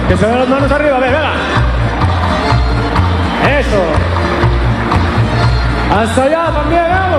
Que se vean las manos arriba, venga. Eso. Hasta allá también, vamos.